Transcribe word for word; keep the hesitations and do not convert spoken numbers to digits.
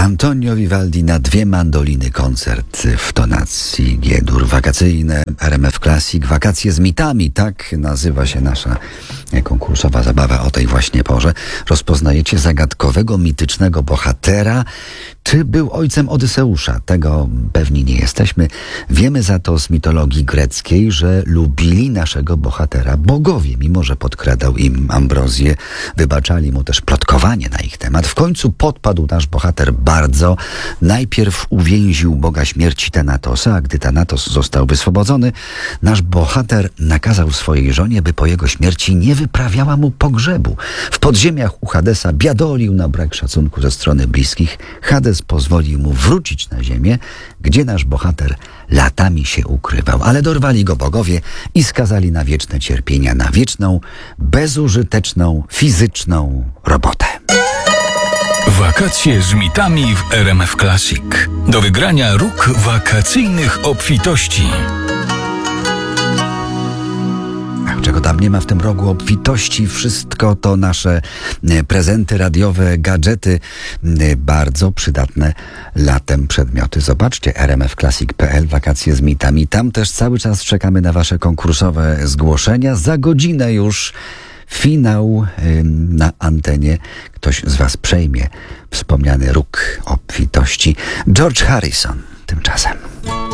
Antonio Vivaldi na dwie mandoliny, koncert w tonacji G-dur. Wakacyjne R M F Classic, wakacje z mitami, tak nazywa się nasza konkursowa zabawa o tej właśnie porze. Rozpoznajecie zagadkowego, mitycznego bohatera. Czy był ojcem Odyseusza? Tego pewni nie jesteśmy. Wiemy za to z mitologii greckiej, że lubili naszego bohatera bogowie, mimo że podkradał im ambrozję. Wybaczali mu też plotkowanie na ich temat. W końcu podpadł nasz bohater bardzo. Najpierw uwięził boga śmierci Thanatosa, a gdy Thanatos został wyswobodzony, nasz bohater nakazał swojej żonie, by po jego śmierci nie wyprawiała mu pogrzebu. W podziemiach u Hadesa biadolił na brak szacunku ze strony bliskich. Hades pozwolił mu wrócić na ziemię, gdzie nasz bohater latami się ukrywał. Ale dorwali go bogowie i skazali na wieczne cierpienia, na wieczną, bezużyteczną, fizyczną robotę. Wakacje z mitami w R M F Classic. Do wygrania róg wakacyjnych obfitości. Czego tam nie ma w tym rogu obfitości, wszystko to nasze prezenty radiowe, gadżety, bardzo przydatne latem przedmioty. Zobaczcie r m f classic kropka p l, wakacje z mitami. Tam też cały czas czekamy na wasze konkursowe zgłoszenia. Za godzinę już finał na antenie. Ktoś z was przejmie wspomniany róg obfitości. George Harrison tymczasem.